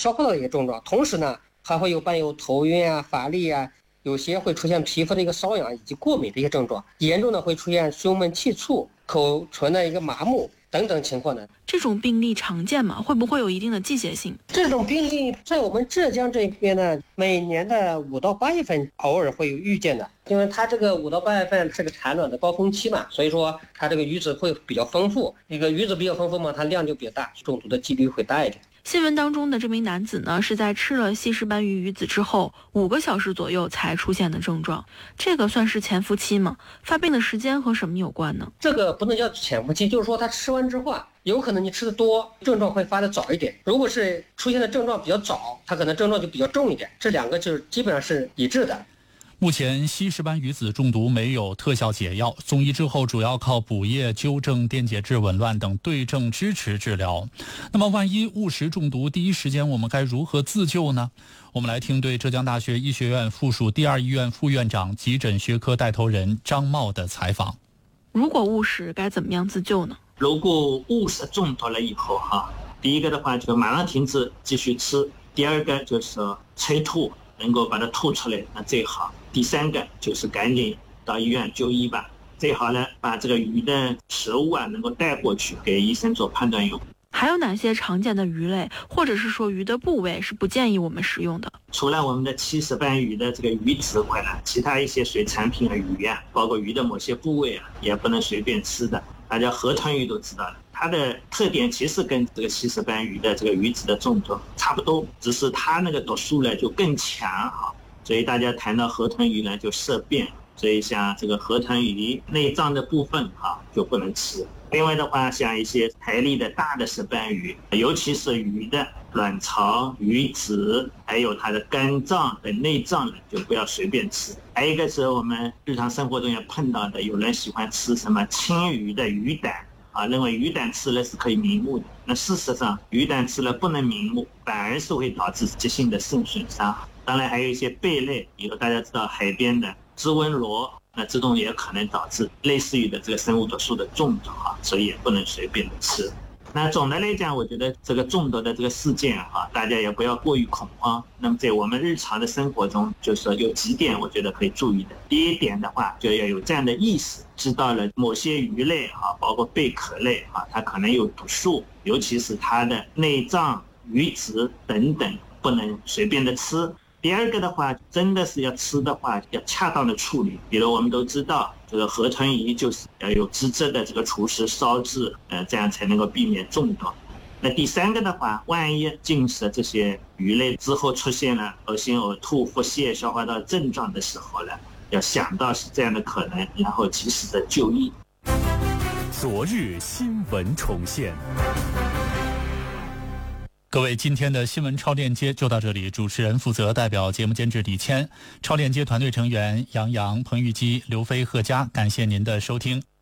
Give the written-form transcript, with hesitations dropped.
消化道的一个症状，同时呢还会伴有头晕啊、乏力啊，有些会出现皮肤的一个瘙痒以及过敏的一个症状，严重的会出现胸闷气促、口唇的一个麻木等等情况呢。 这种病例常见吗？会不会有一定的季节性？ 这种病例在我们浙江这边呢，每年的5到8月份偶尔会有遇见的，因为它这个5到8月份是个产卵的高峰期嘛，所以说它这个鱼子会比较丰富，一个鱼子比较丰富嘛，它量就比较大，中毒的几率会大一点。 新闻当中的这名男子呢，是在吃了西施斑鱼鱼子之后5个小时左右才出现的症状，这个算是潜伏期吗？发病的时间和什么有关呢？ 这个不能叫潜伏期，就是说他吃完之后啊，有可能你吃的多，症状会发的早一点；如果是出现的症状比较早，他可能症状就比较重一点。这两个就是基本上是一致的。 目前西施斑鱼子中毒没有特效解药，送医之后主要靠补液、纠正电解质紊乱等对症支持治疗。那么万一误食中毒，第一时间我们该如何自救呢？我们来听对浙江大学医学院附属第2医院副院长、急诊学科带头人张茂的采访。 如果误食该怎么样自救呢？ 如果误食中毒了以后第一个的话就马上停止继续吃，第二个就是催吐，能够把它吐出来那最好，第三个就是赶紧到医院就医吧，最好呢把这个鱼的食物能够带过去给医生做判断用。 还有哪些常见的鱼类或者是说鱼的部位是不建议我们食用的？ 除了我们的西施斑鱼的这个鱼子外，其他一些水产品的鱼包括鱼的某些部位也不能随便吃的。大家河豚鱼都知道了，它的特点其实跟这个西施斑鱼的这个鱼子的中毒差不多，只是它那个毒素呢就更强所以大家谈到河豚鱼呢就色变，所以像这个河豚鱼内脏的部分就不能吃。另外的话，像一些台例的大的石斑鱼，尤其是鱼的卵巢、鱼子，还有它的肝脏的内脏呢，就不要随便吃。还有一个是我们日常生活中也碰到的，有人喜欢吃什么青鱼的鱼胆认为鱼胆吃了是可以明目的。那事实上，鱼胆吃了不能明目，反而是会导致急性的肾损伤。当然还有一些贝类，比如大家知道海边的织纹螺，那这种也可能导致类似于的这个生物毒素的中毒所以也不能随便的吃。那总的来讲，我觉得这个中毒的这个事件大家也不要过于恐慌。那么在我们日常的生活中，就是说有几点我觉得可以注意的。第一点的话，就要有这样的意识，知道了某些鱼类包括贝壳类它可能有毒素，尤其是它的内脏、鱼子等等不能随便的吃。第二个的话，真的是要吃的话，要恰当的处理。比如我们都知道，这个河豚鱼就是要有资质的这个厨师烧制，这样才能够避免中毒。那第三个的话，万一进食这些鱼类之后出现了恶心、呕吐、腹泻、消化道症状的时候呢，要想到是这样的可能，然后及时的就医。 昨日新闻重现。 各位，今天的新闻超链接就到这里。主持人负责，代表节目监制李谦，超链接团队成员杨洋、彭玉基、刘飞、贺佳，感谢您的收听。